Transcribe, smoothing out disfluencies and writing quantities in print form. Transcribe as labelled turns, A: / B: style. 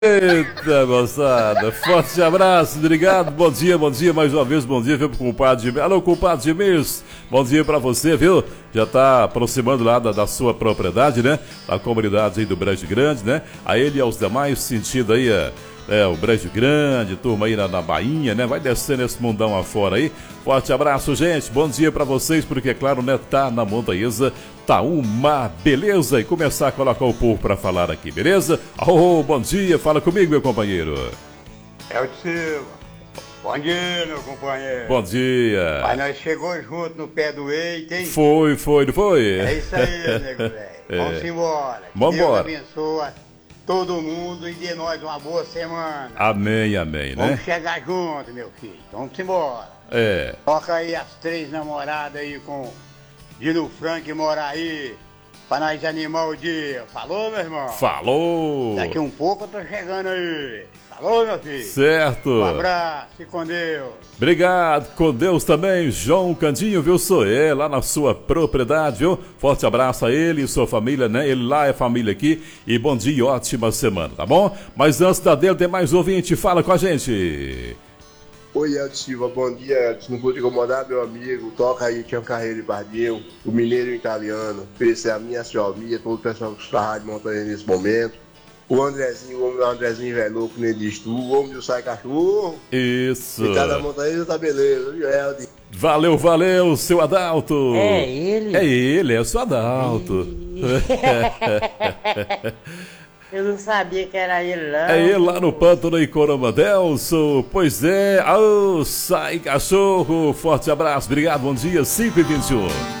A: Eita, moçada, forte abraço, obrigado, bom dia mais uma vez, bom dia, viu, pro compadre, alô, compadre Dimis, bom dia pra você, viu, já tá aproximando lá da sua propriedade, né, a comunidade aí do Brejo Grande, né, a ele e aos demais, sentindo aí, o Brejo Grande, turma aí na Bainha, né, vai descendo esse mundão afora aí, forte abraço, gente, bom dia pra vocês, porque, é claro, né, tá na montanhesa, tá uma beleza, e começar a colocar o povo pra falar aqui, beleza? Oh, bom dia, fala comigo, meu companheiro.
B: É o Silva. Bom dia, meu companheiro.
A: Bom dia.
B: Mas nós chegou junto no pé do eito, hein?
A: Foi, não foi?
B: É isso aí, nego velho. Vamos embora.
A: Vambora.
B: Deus abençoe todo mundo e dê nós uma boa semana.
A: Amém, amém, né?
B: Vamos chegar junto, meu filho. Vamos embora. Toca aí as três namoradas aí com Dino Frank e Moraí, pra nós animar o dia. Falou, meu irmão?
A: Falou!
B: Daqui um pouco eu tô chegando aí. Falou, meu filho?
A: Certo!
B: Um abraço e com Deus.
A: Obrigado, com Deus também, João Candinho, viu? Sou ele, lá na sua propriedade, viu? Forte abraço a ele e sua família, né? Ele lá é família aqui. E bom dia e ótima semana, tá bom? Mas antes da dele, tem mais ouvinte, fala com a gente.
C: Oi, Elton Silva, bom dia, Elton. Não vou te incomodar, meu amigo. Toca aí, Tião Carreiro e Bardinho, o mineiro e o italiano. Oferecer a minha Silvia, todo o pessoal que está na Rádio Montanha nesse momento. O Andrezinho, o homem do Andrezinho velho louco, nem diz tu. O homem do Sai Cachorro.
A: Isso.
C: E cada montanha tá beleza, viu, Elton?
A: Valeu, seu Adalto.
D: É ele?
A: É o seu Adalto.
D: Eu não sabia que era ele, não.
A: É ele lá no Pântano em Coromandelso. Pois é, Sai Cachorro. Forte abraço, obrigado, bom dia, 5h21.